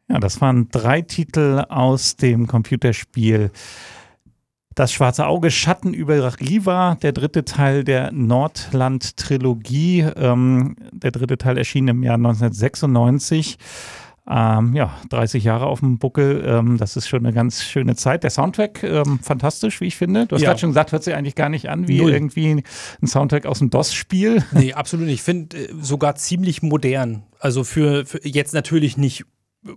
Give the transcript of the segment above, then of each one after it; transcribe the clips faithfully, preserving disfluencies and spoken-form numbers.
Ja, das waren drei Titel aus dem Computerspiel Das Schwarze Auge, Schatten über Riva, der dritte Teil der Nordland-Trilogie. Ähm, der dritte Teil erschien im Jahr neunzehnhundertsechsundneunzig. Ähm, ja, dreißig Jahre auf dem Buckel, ähm, das ist schon eine ganz schöne Zeit. Der Soundtrack, ähm, fantastisch, wie ich finde. Du hast Ja. gerade schon gesagt, hört sich eigentlich gar nicht an wie Null. irgendwie ein Soundtrack aus dem DOS-Spiel. Nee, absolut nicht. Ich finde äh, sogar ziemlich modern. Also für, für jetzt natürlich nicht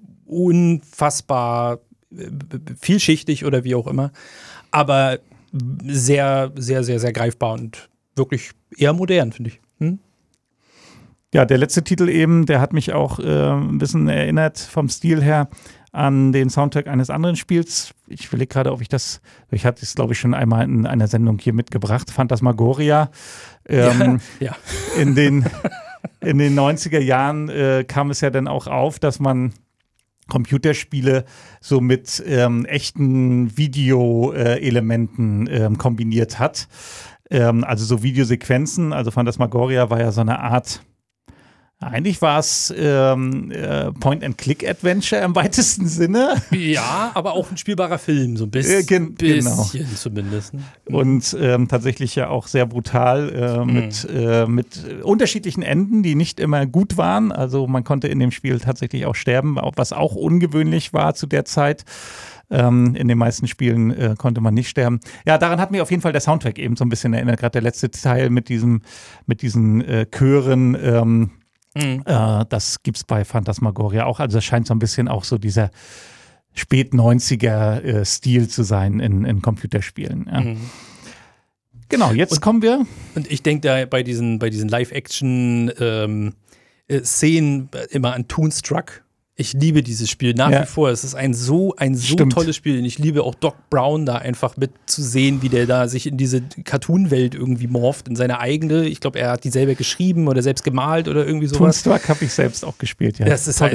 unfassbar äh, vielschichtig oder wie auch immer, aber sehr, sehr, sehr, sehr greifbar und wirklich eher modern, finde ich. Hm? Ja, der letzte Titel eben, der hat mich auch äh, ein bisschen erinnert vom Stil her an den Soundtrack eines anderen Spiels. Ich überlege gerade, ob ich das, ich hatte es glaube ich schon einmal in einer Sendung hier mitgebracht, Phantasmagoria. Ähm, ja. In den, in den neunziger Jahren äh, kam es ja dann auch auf, dass man Computerspiele so mit ähm, echten Video-Elementen äh, ähm, kombiniert hat. Ähm, also so Videosequenzen, also Phantasmagoria war ja so eine Art, eigentlich war es ähm, äh, Point-and-Click-Adventure im weitesten Sinne. Ja, aber auch ein spielbarer Film, so ein bisschen, Äh, gen- genau. bisschen zumindest. Ne? Und ähm, tatsächlich ja auch sehr brutal äh, mit, Mhm. äh, mit unterschiedlichen Enden, die nicht immer gut waren. Also man konnte in dem Spiel tatsächlich auch sterben, auch- was auch ungewöhnlich war zu der Zeit. Ähm, in den meisten Spielen äh, konnte man nicht sterben. Ja, daran hat mich auf jeden Fall der Soundtrack eben so ein bisschen erinnert. Gerade der letzte Teil mit diesem, mit diesen äh, Chören. Ähm, Mhm. äh, das gibt's bei Phantasmagoria auch. Also es scheint so ein bisschen auch so dieser Spät-neunziger-Stil äh, zu sein in, in Computerspielen. Ja. Mhm. Genau, jetzt Und- kommen wir. Und ich denke da bei diesen, bei diesen Live-Action-Szenen ähm, äh, immer an Toonstruck. Ich liebe dieses Spiel nach Ja. wie vor. Es ist ein so, ein so Stimmt. tolles Spiel. Und ich liebe auch Doc Brown da einfach mit zu sehen, wie der da sich in diese Cartoon-Welt irgendwie morpht, in seine eigene. Ich glaube, er hat die selber geschrieben oder selbst gemalt oder irgendwie sowas. Toonstruck habe ich selbst auch gespielt, ja. Das ist Tolles